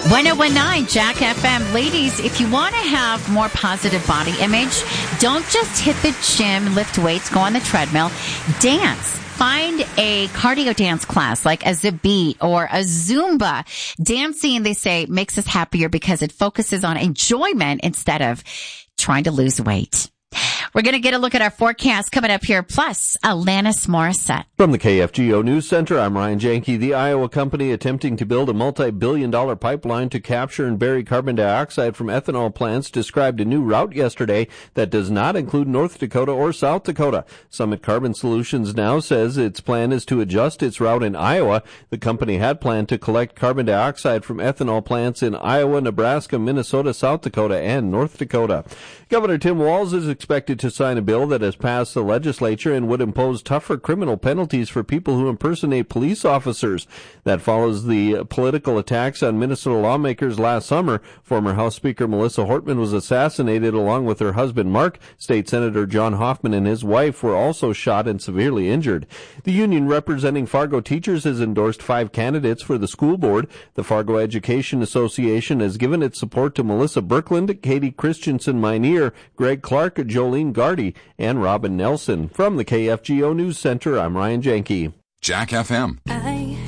1019 Jack FM. Ladies, if you want to have more positive body image, don't just hit the gym, lift weights, go on the treadmill. Dance. Find a cardio dance class like a Zumba or a Zumba. Dancing, they say, makes us happier because it focuses on enjoyment instead of trying to lose weight. We're going to get a look at our forecast coming up here, plus Alanis Morissette. From the KFGO News Center, I'm Ryan Janke. The Iowa company attempting to build a multi-billion-dollar pipeline to capture and bury carbon dioxide from ethanol plants described a new route yesterday that does not include North Dakota or South Dakota. Summit Carbon Solutions now says its plan is to adjust its route in Iowa. The company had planned to collect carbon dioxide from ethanol plants in Iowa, Nebraska, Minnesota, South Dakota, and North Dakota. Governor Tim Walz is expected to sign a bill that has passed the legislature and would impose tougher criminal penalties for people who impersonate police officers. That follows the political attacks on Minnesota lawmakers last summer. Former House Speaker Melissa Hortman was assassinated along with her husband Mark. State Senator John Hoffman and his wife were also shot and severely injured. The union representing Fargo teachers has endorsed 5 candidates for the school board. The Fargo Education Association has given its support to Melissa Birkland, Katie Christensen Minear, Greg Clark, Jolene Gardy, and Robin Nelson. From the KFGO News Center, I'm Ryan Janke. Jack FM.